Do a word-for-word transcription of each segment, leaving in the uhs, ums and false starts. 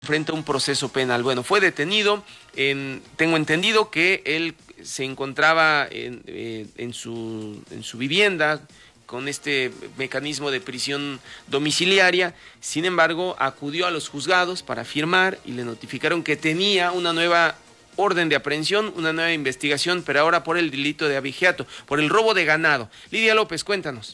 enfrenta un proceso penal. Bueno, fue detenido, en, tengo entendido que él se encontraba en, eh, en, su, en su vivienda con este mecanismo de prisión domiciliaria. Sin embargo, acudió a los juzgados para firmar y le notificaron que tenía una nueva orden de aprehensión, una nueva investigación, pero ahora por el delito de abigeato, por el robo de ganado. Lidia López, cuéntanos.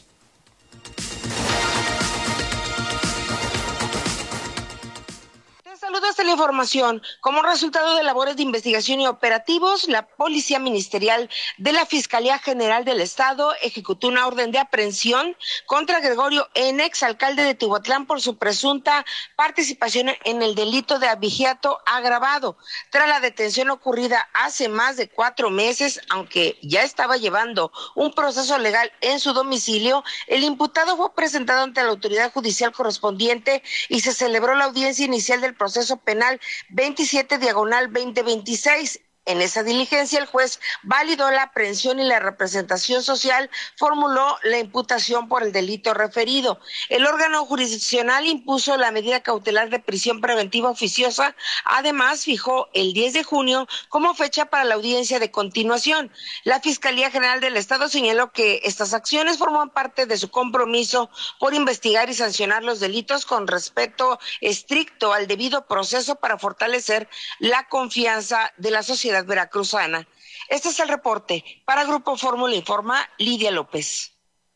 Saludos a la información. Como resultado de labores de investigación y operativos, la Policía Ministerial de la Fiscalía General del Estado ejecutó una orden de aprehensión contra Gregorio N., exalcalde de Tihuatlán, por su presunta participación en el delito de abigeato agravado. Tras la detención ocurrida hace más de cuatro meses, aunque ya estaba llevando un proceso legal en su domicilio, el imputado fue presentado ante la autoridad judicial correspondiente y se celebró la audiencia inicial del proceso penal veintisiete diagonal veinte veintiséis. En esa diligencia, el juez validó la aprehensión y la representación social formuló la imputación por el delito referido. El órgano jurisdiccional impuso la medida cautelar de prisión preventiva oficiosa. Además, fijó el diez de junio como fecha para la audiencia de continuación. La Fiscalía General del Estado señaló que estas acciones forman parte de su compromiso por investigar y sancionar los delitos con respeto estricto al debido proceso para fortalecer la confianza de la sociedad veracruzana. Este es el reporte. Para Grupo Fórmula Informa, Lidia López.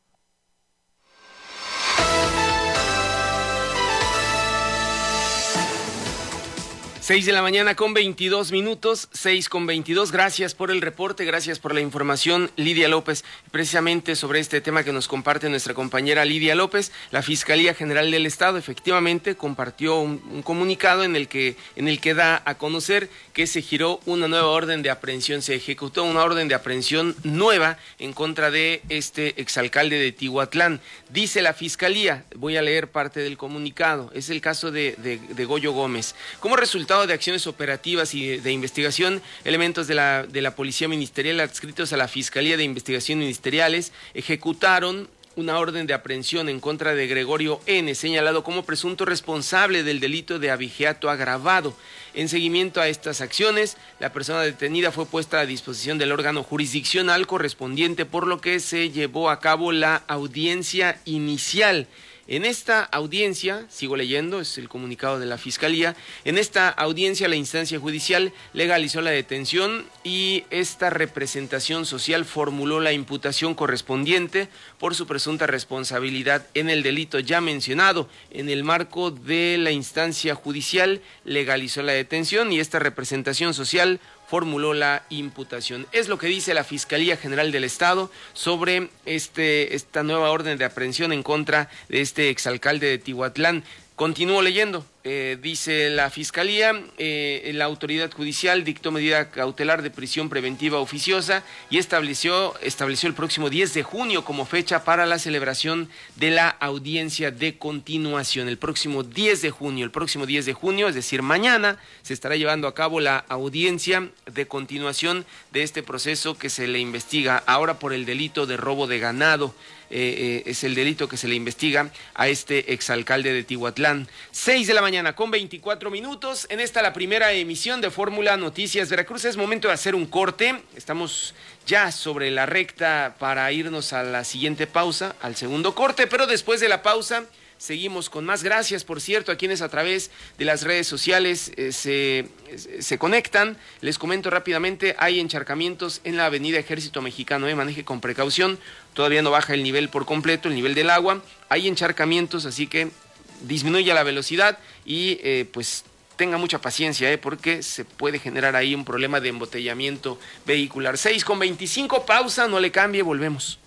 Seis de la mañana con veintidós minutos, seis con veintidós. Gracias por el reporte, gracias por la información, Lidia López. Precisamente sobre este tema que nos comparte nuestra compañera Lidia López, la Fiscalía General del Estado efectivamente compartió un, un comunicado en el que en el que da a conocer que se giró una nueva orden de aprehensión, se ejecutó una orden de aprehensión nueva en contra de este exalcalde de Tihuatlán. Dice la Fiscalía, voy a leer parte del comunicado, es el caso de, de, de Goyo Gómez. Como resultado de acciones operativas y de, de investigación, elementos de la, de la Policía Ministerial adscritos a la Fiscalía de Investigación Ministeriales ejecutaron una orden de aprehensión en contra de Gregorio N., señalado como presunto responsable del delito de abigeato agravado. En seguimiento a estas acciones, la persona detenida fue puesta a disposición del órgano jurisdiccional correspondiente, por lo que se llevó a cabo la audiencia inicial. En esta audiencia, sigo leyendo, es el comunicado de la Fiscalía, en esta audiencia la instancia judicial legalizó la detención y esta representación social formuló la imputación correspondiente por su presunta responsabilidad en el delito ya mencionado. En el marco de la instancia judicial legalizó la detención y esta representación social formuló la imputación. Es lo que dice la Fiscalía General del Estado sobre este esta nueva orden de aprehensión en contra de este exalcalde de Tihuatlán. Continúo leyendo. Eh, dice la Fiscalía, eh, la autoridad judicial dictó medida cautelar de prisión preventiva oficiosa y estableció, estableció el próximo diez de junio como fecha para la celebración de la audiencia de continuación. El próximo diez de junio, el próximo diez de junio, es decir, mañana, se estará llevando a cabo la audiencia de continuación de este proceso que se le investiga ahora por el delito de robo de ganado. Eh, eh, es el delito que se le investiga a este exalcalde de Tihuatlán. Seis de la mañana con veinticuatro minutos. En esta la primera emisión de Fórmula Noticias Veracruz. Es momento de hacer un corte. Estamos ya sobre la recta para irnos a la siguiente pausa, al segundo corte, pero después de la pausa seguimos con más. Gracias, por cierto, a quienes a través de las redes sociales eh, se, se conectan. Les comento rápidamente, hay encharcamientos en la avenida Ejército Mexicano, eh, maneje con precaución, todavía no baja el nivel por completo, el nivel del agua. Hay encharcamientos, así que disminuya la velocidad y eh, pues tenga mucha paciencia, eh, porque se puede generar ahí un problema de embotellamiento vehicular. seis con veinticinco, pausa, no le cambie, volvemos.